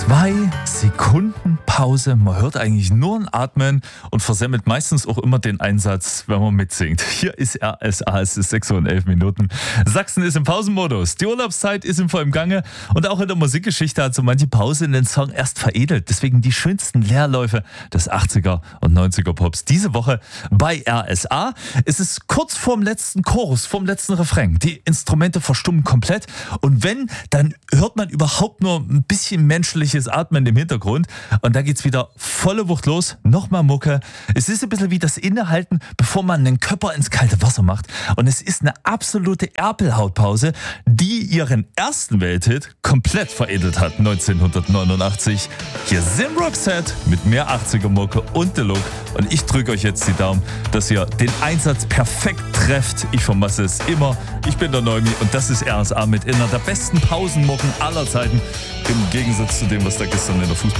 2 Sekunden Pause. Man hört eigentlich nur ein Atmen und versemmelt meistens auch immer den Einsatz, wenn man mitsingt. Hier ist RSA, es ist 6:11 Uhr. Sachsen ist im Pausenmodus. Die Urlaubszeit ist im vollen Gange und auch in der Musikgeschichte hat so manche Pause in den Song erst veredelt. Deswegen die schönsten Leerläufe des 80er und 90er Pops. Diese Woche bei RSA. Es ist kurz vorm letzten Chorus, vorm letzten Refrain. Die Instrumente verstummen komplett und wenn, dann hört man überhaupt nur ein bisschen menschliches Atmen im Hintergrund und da geht's wieder volle Wucht los. Nochmal Mucke. Es ist ein bisschen wie das Innehalten, bevor man einen Körper ins kalte Wasser macht und es ist eine absolute Erpelhautpause, die ihren ersten Welthit komplett veredelt hat 1989. Hier sind Roxette mit mehr 80er Mucke und The Look und ich drücke euch jetzt die Daumen, dass ihr den Einsatz perfekt trefft. Ich vermasse es immer. Ich bin der Neumi und das ist RSA mit einer der besten Pausenmucken aller Zeiten. Im Gegensatz zu dem, was da gestern in der